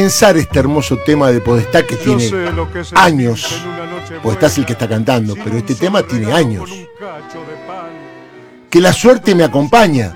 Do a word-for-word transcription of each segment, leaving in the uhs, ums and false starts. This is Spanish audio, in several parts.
Pensar este hermoso tema de Podestá que tiene años. Podestá es el que está cantando, pero este tema tiene años. Que la suerte me acompaña.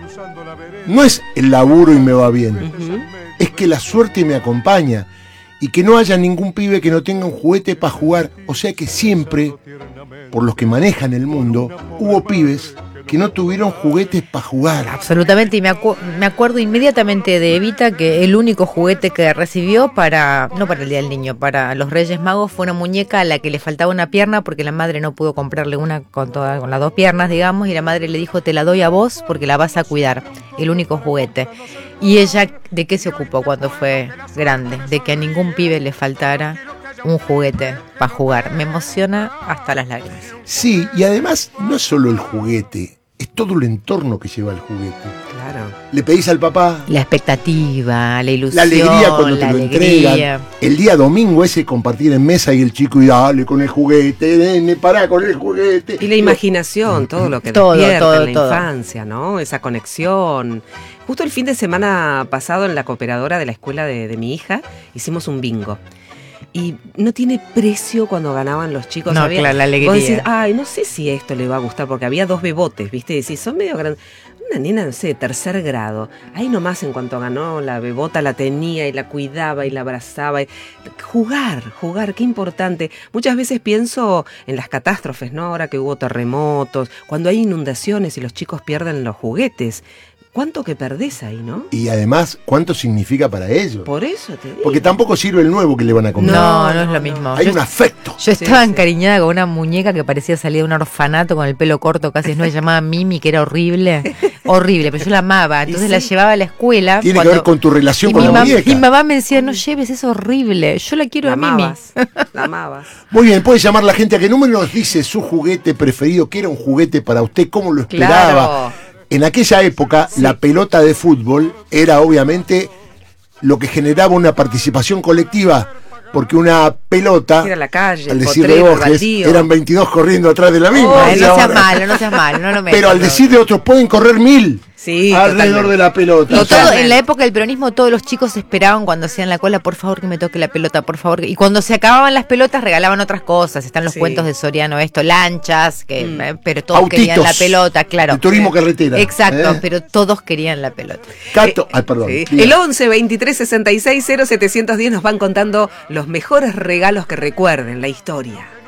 No es el laburo y me va bien. Uh-huh. Es que la suerte me acompaña. Y que no haya ningún pibe que no tenga un juguete para jugar. O sea que siempre, por los que manejan el mundo, hubo pibes que no tuvieron juguetes para jugar. Absolutamente, y me, acu- me acuerdo inmediatamente de Evita que el único juguete que recibió para, no para el Día del Niño, para los Reyes Magos fue una muñeca a la que le faltaba una pierna porque la madre no pudo comprarle una con, toda, con las dos piernas, digamos, y la madre le dijo, te la doy a vos porque la vas a cuidar, el único juguete. Y ella, ¿de qué se ocupó cuando fue grande? De que a ningún pibe le faltara un juguete para jugar. Me emociona hasta las lágrimas. Sí, y además no es solo el juguete, es todo el entorno que lleva el juguete. Claro. Le pedís al papá la expectativa, la ilusión, la alegría cuando te la lo alegría. entregan. El día domingo ese compartir en mesa y el chico y dale con el juguete, nene, pará con el juguete. Y la imaginación, todo lo que todo, despierta todo, en la todo. infancia, ¿no? Esa conexión. Justo el fin de semana pasado en la cooperadora de la escuela de, de mi hija hicimos un bingo. Y no tiene precio cuando ganaban los chicos. No, había, claro, la alegría. Vos decís, ay, no sé si esto le va a gustar, porque había dos bebotes, ¿viste? Y decís, son medio grandes. Una nena, no sé, de tercer grado. Ahí nomás en cuanto ganó, la bebota la tenía y la cuidaba y la abrazaba. Y... Jugar, jugar, qué importante. Muchas veces pienso en las catástrofes, ¿no? Ahora que hubo terremotos, cuando hay inundaciones y los chicos pierden los juguetes. ¿Cuánto que perdés ahí, no? Y además, ¿cuánto significa para ellos? Por eso te digo. Porque tampoco sirve el nuevo que le van a comprar. No, no es lo mismo. Hay yo, un afecto. Yo estaba sí, encariñada sí. con una muñeca que parecía salir de un orfanato con el pelo corto, casi no se llamaba Mimi, que era horrible. Horrible, pero yo la amaba. Entonces sí. la llevaba a la escuela. Tiene cuando... que ver con tu relación y con la mam- muñeca. Y mi mamá me decía, no lleves, es horrible. Yo la quiero la a Mimi. amabas, la amabas. Muy bien, puede llamar la gente a qué número nos dice su juguete preferido, qué era un juguete para usted, cómo lo esperaba. Claro. En aquella época, sí. la pelota de fútbol era obviamente lo que generaba una participación colectiva, porque una pelota, ir a la calle, al el decir potrero, de Borges, eran veintidós corriendo atrás de la misma. Oh, o no sea, seas malo, no seas malo, no lo metas. Pero al decir de otros, pueden correr mil. Sí, alrededor totalmente. de la pelota. Y o sea, todo, en la época del peronismo todos los chicos esperaban cuando hacían la cola, por favor que me toque la pelota, por favor. Y cuando se acababan las pelotas regalaban otras cosas. Están los sí. cuentos de Soriano, esto, lanchas, que Mm. eh, pero todos Autitos, querían la pelota, claro. el turismo carretera. Exacto, ¿eh? pero todos querían la pelota. Cato, Eh, ay, perdón. Sí. Diga. El once, veintitrés, sesenta y seis, cero setecientos diez nos van contando los mejores regalos que recuerden la historia.